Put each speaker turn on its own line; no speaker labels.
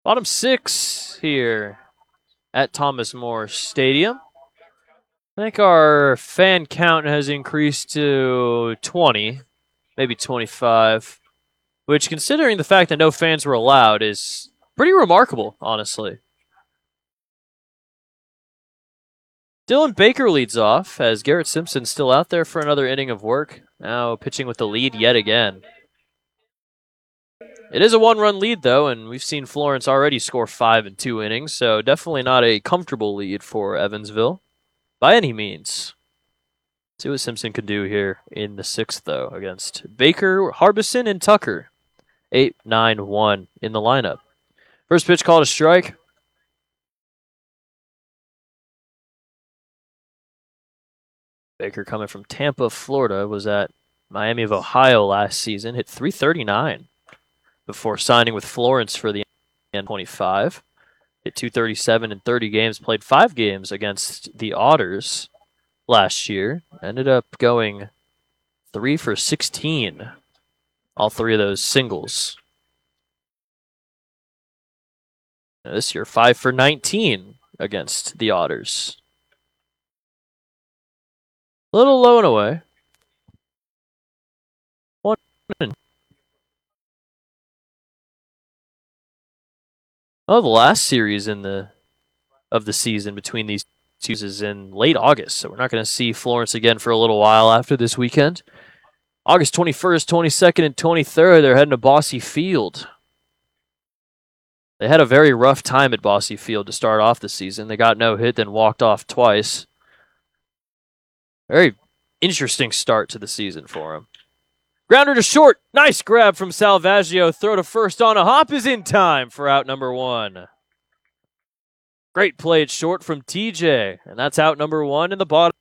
Bottom 6 here at Thomas More Stadium. I think our fan count has increased to 20, maybe 25, which, considering the fact that no fans were allowed, is pretty remarkable, honestly. Dylan Baker leads off as Garrett Simpson still out there for another inning of work, now pitching with the lead yet again. It is a one-run lead, though, and we've seen Florence already score 5 in 2 innings, so definitely not a comfortable lead for Evansville by any means. See what Simpson can do here in the 6th, though, against Baker, Harbison, and Tucker. 8-9-1 in the lineup. First pitch called a strike. Baker, coming from Tampa, Florida, was at Miami of Ohio last season, hit .339 before signing with Florence for the N25. Hit .237 in 30 games, played 5 games against the Otters last year. Ended up going 3 for 16. All 3 of those singles. This year, 5 for 19 against the Otters. A little low and away. 1 the last series of the season between these two is in late August, so we're not going to see Florence again for a little while after this weekend. August 21st, 22nd, and 23rd, they're heading to Bosse Field. They had a very rough time at Bosse Field to start off the season. They got no hit, then walked off twice. Very interesting start to the season for him. Grounder to short. Nice grab from Salvaggio. Throw to first on a hop is in time for out number 1. Great play at short from TJ. And that's out number 1 in the bottom.